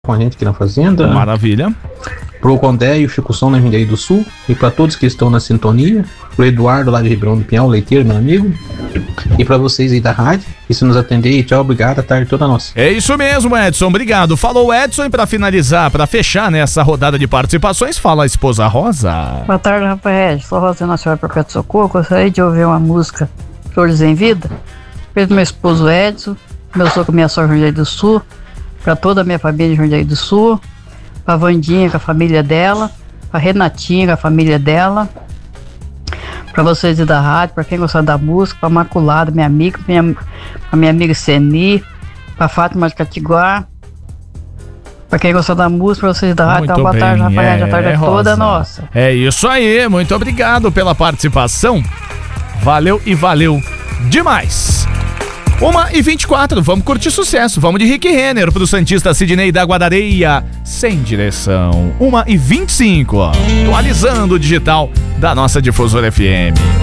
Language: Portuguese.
com a gente aqui na Fazenda. Maravilha. Pro Condé e o Chico Som na Jundiaí do Sul. E para todos que estão na sintonia. Pro Eduardo lá de Ribeirão do Pinhal, leiteiro, meu amigo. E para vocês aí da rádio. E se nos atender, e tchau, obrigado, a tarde toda nossa. É isso mesmo, Edson, obrigado. Falou, Edson, e para finalizar, para fechar nessa rodada de participações, fala a esposa Rosa. Boa tarde, Rafael. Sou Rosa Nacional Perpétuo Socorro. Gostaria de ouvir uma música Flores em Vida. Para meu esposo Edson, meu sogro e minha sogra Jundiaí do Sul. Para toda a minha família de Jundiaí do Sul. Pra Vandinha com a família dela, pra Renatinha com a família dela, pra vocês da rádio, pra quem gostar da música, pra Maculada, minha amiga, pra minha amiga Seni, pra Fátima de Catiguá, pra quem gostar da música, pra vocês da rádio, então boa tarde, Rafael, a tarde toda nossa. É isso aí, muito obrigado pela participação, valeu e valeu demais. 1h24, vamos curtir sucesso, vamos de Rick Renner pro Santista Sidney da Guadareia, sem direção. 1h25, atualizando o digital da nossa Difusora FM.